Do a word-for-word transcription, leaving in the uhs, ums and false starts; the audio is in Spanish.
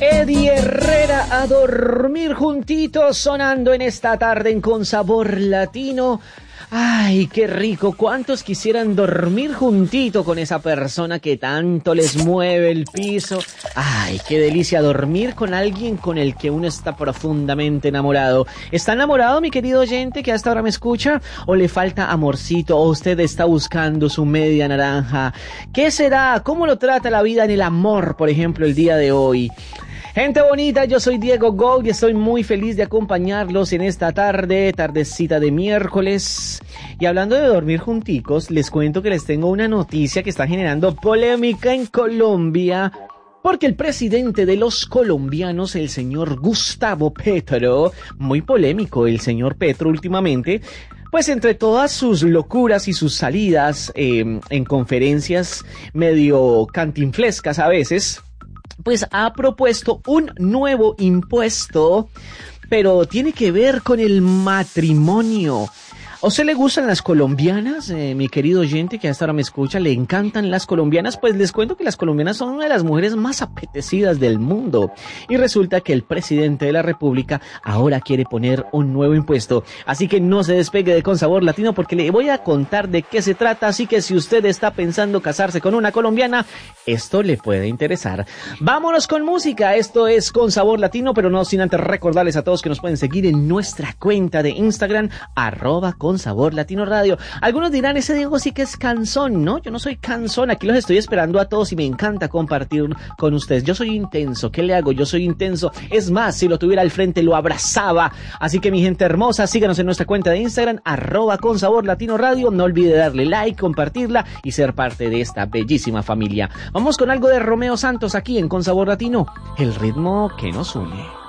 Eddie Herrera, a dormir juntitos, sonando en esta tarde en Con Sabor Latino. Ay, qué rico, cuántos quisieran dormir juntito con esa persona que tanto les mueve el piso. Ay, qué delicia dormir con alguien con el que uno está profundamente enamorado. ¿Está enamorado, mi querido oyente, que hasta ahora me escucha? ¿O le falta amorcito? ¿O usted está buscando su media naranja? ¿Qué será? ¿Cómo lo trata la vida en el amor, por ejemplo, el día de hoy? Gente bonita, yo soy Diego Go y estoy muy feliz de acompañarlos en esta tarde, tardecita de miércoles. Y hablando de dormir junticos, les cuento que les tengo una noticia que está generando polémica en Colombia, porque el presidente de los colombianos, el señor Gustavo Petro, muy polémico el señor Petro últimamente, pues entre todas sus locuras y sus salidas eh, en conferencias medio cantinflescas a veces, pues ha propuesto un nuevo impuesto, pero tiene que ver con el matrimonio. ¿A usted le gustan las colombianas, eh, mi querido oyente que hasta ahora me escucha? ¿Le encantan las colombianas? Pues les cuento que las colombianas son una de las mujeres más apetecidas del mundo. Y resulta que el presidente de la República ahora quiere poner un nuevo impuesto. Así que no se despegue de Con Sabor Latino porque le voy a contar de qué se trata. Así que si usted está pensando casarse con una colombiana, esto le puede interesar. Vámonos con música. Esto es Con Sabor Latino, pero no sin antes recordarles a todos que nos pueden seguir en nuestra cuenta de Instagram, arroba con Sabor Latino Radio. Algunos dirán, ese Diego sí que es cansón, ¿no? Yo no soy cansón, aquí los estoy esperando a todos y me encanta compartir con ustedes. Yo soy intenso, ¿qué le hago? Yo soy intenso. Es más, si lo tuviera al frente lo abrazaba. Así que mi gente hermosa, síganos en nuestra cuenta de Instagram, arroba con Sabor Latino Radio. No olvide darle like, compartirla y ser parte de esta bellísima familia. Vamos con algo de Romeo Santos aquí en Con Sabor Latino, el ritmo que nos une.